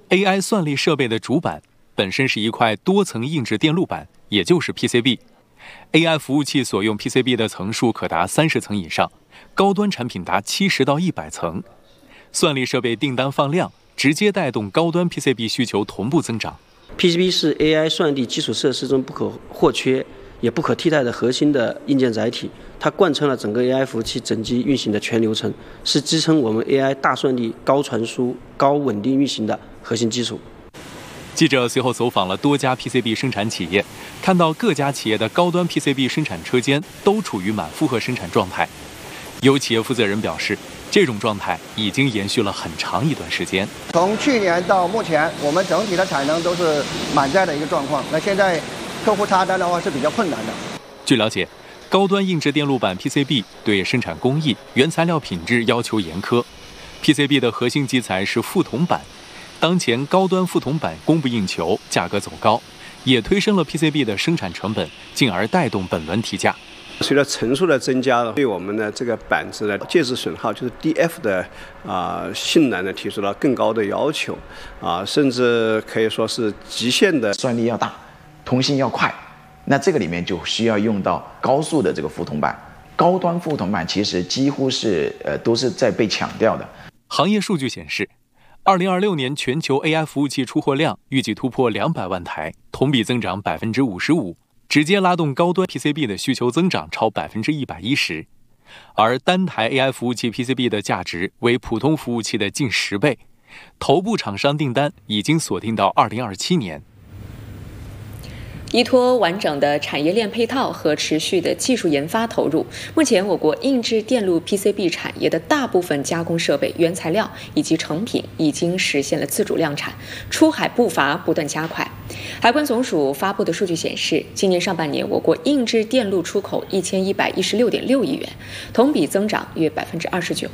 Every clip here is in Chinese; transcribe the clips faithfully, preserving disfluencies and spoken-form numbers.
A I 算力设备的主板本身是一块多层硬质电路板，也就是 P C B。A I 服务器所用 P C B 的层数可达三十层以上，高端产品达七十到一百层。算力设备订单放量，直接带动高端 P C B 需求同步增长。 P C B 是 A I 算力基础设施中不可或缺也不可替代的核心的硬件载体，它贯穿了整个 A I 服务器整机运行的全流程，是支撑我们 A I 大算力、高传输、高稳定运行的核心基础。 记者随后走访了多家 P C B 生产企业，看到各家企业的高端 P C B 生产车间都处于满负荷生产状态。有企业负责人表示，这种状态已经延续了很长一段时间。 从去年到目前，我们整体的产能都是满载的一个状况。那现在客户插单的话是比较困难的。 据了解，高端硬质电路板 P C B 对生产工艺、原材料品质要求严苛。P C B 的核心基材是副铜板，当前高端副铜板供不应求，价格走高，也推升了 P C B 的生产成本，进而带动本轮提价。 随着层数的增加，对我们的这个板子的介质损耗，就是 D F 的啊、呃、性能呢，提出了更高的要求啊、呃，甚至可以说是极限的算力要大，通信要快。那这个里面就需要用到高速的这个副铜板，高端副铜板其实几乎是呃都是在被抢掉的。 行业数据显示，二零二六年全球 A I 服务器出货量预计突破两百万台，同比增长百分之五十五。直接拉动高端 P C B 的需求增长超百分之一百一十，而单台 A I 服务器 P C B 的价值为普通服务器的近十倍，头部厂商订单已经锁定到二零二七年。 依托完整的产业链配套和持续的技术研发投入，目前我国硬质电路 P C B 产业的大部分加工设备、原材料以及成品已经实现了自主量产，出海步伐不断加快。海关总署发布的数据显示，今年上半年我国硬质电路出口一千一百一十六点六亿元，同比增长约百分之二十九。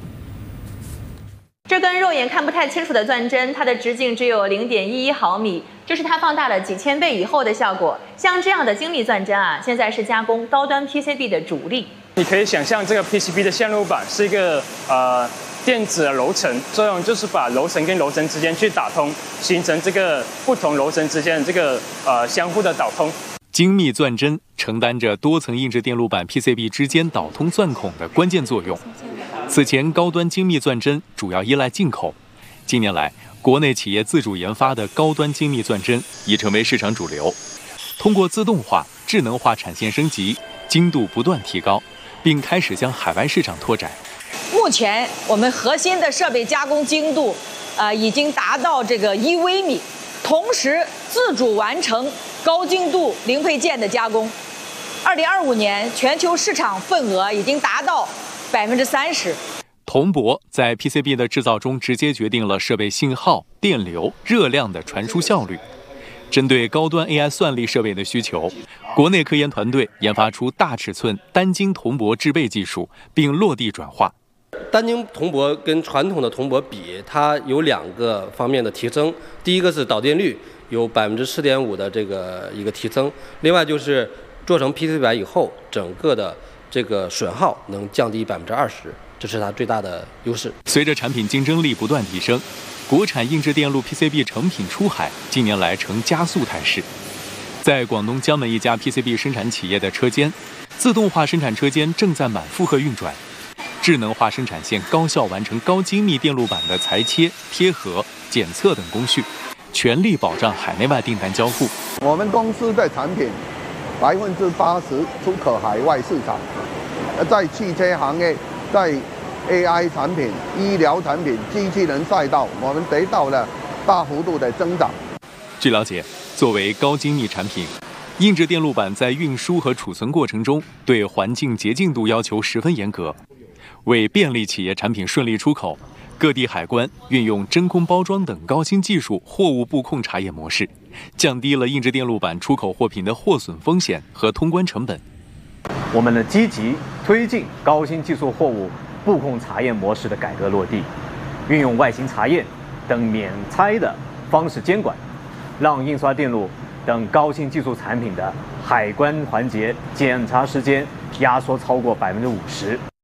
这根肉眼看不太清楚的钻针，它的直径只有零点一一毫米，这是它放大了几千倍以后的效果。像这样的精密钻针啊，现在是加工高端 P C B 的主力。 你可以想象，这个 P C B 的线路板是一个呃电子的楼层，作用就是把楼层跟楼层之间去打通，形成这个不同楼层之间的这个呃相互的导通。 精密钻针承担着多层硬质电路板 P C B 之间导通钻孔的关键作用。此前，高端精密钻针主要依赖进口，近年来，国内企业自主研发的高端精密钻针已成为市场主流。通过自动化、智能化产线升级，精度不断提高，并开始向海外市场拓展。 目前，我们核心的设备加工精度，呃，已经达到这个一微米，同时自主完成高精度零配件的加工。二零二五年，全球市场份额已经达到百分之三十。 铜箔在 P C B 的制造中直接决定了设备信号、电流、热量的传输效率。针对高端 A I 算力设备的需求，国内科研团队研发出大尺寸单晶铜箔制备技术，并落地转化。 单晶铜箔跟传统的铜箔比，它有两个方面的提升。第一个是导电率有百分之四点五的这个一个提升，另外就是做成 P C B 板以后，整个的这个损耗能降低百分之二十，这是它最大的优势。 随着产品竞争力不断提升，国产硬质电路 P C B 成品出海近年来呈加速态势。在广东江门一家 P C B 生产企业的车间，自动化生产车间正在满负荷运转，智能化生产线高效完成高精密电路板的裁切、贴合、检测等工序，全力保障海内外订单交付。 我们公司的产品百分之八十出口海外市场，在汽车行业，在 A I 产品、医疗产品、机器人赛道，我们得到了大幅度的增长。 据了解，作为高精密产品，硬质电路板在运输和储存过程中对环境洁净度要求十分严格。为便利企业产品顺利出口，各地海关运用真空包装等高新技术货物布控查验模式，降低了硬质电路板出口货品的货损风险和通关成本。 我们呢积极推进高新技术货物布控查验模式的改革落地，运用外形查验等免拆的方式监管，让印刷电路等高新技术产品的海关环节检查时间压缩超过百分之五十。